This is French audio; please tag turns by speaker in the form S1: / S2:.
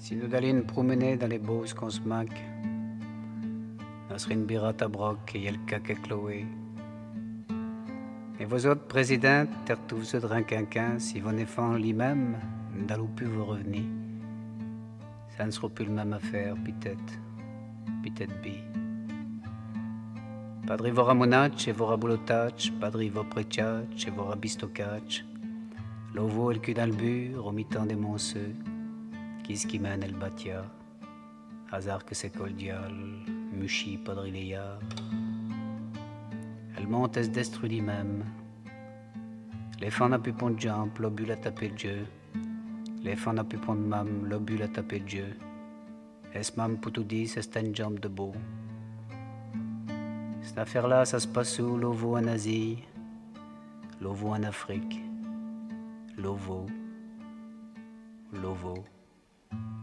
S1: Si nous allions nous promener dans les bosses qu'on se manque, nous serions une birate à broc et y'a le cac à Chloé. Et vos autres présidents, t'es tous de rinquinquin, si vos enfants lui-même, n'allons plus vous revenir. Ça ne sera plus le même affaire, peut-être bi. Padri vora monach et vora boulotach, padri vo pretiach et vora bistocach. L'ovo et le cul dans le bur, au mi-temps des monseux, qui mène el batia. Hasard que c'est coldial, mushi padri léa. Elle monte et se destruit même. Les fans n'a plus pont de jambes, l'obus a tapé le Dieu. Les fans n'a plus pont de mam, l'obus a tapé le Dieu. Es mam pour tout dire, c'est une jambe de beau. Cette affaire-là, ça se passe où? L'ovo en Asie, l'ovo en Afrique, l'ovo.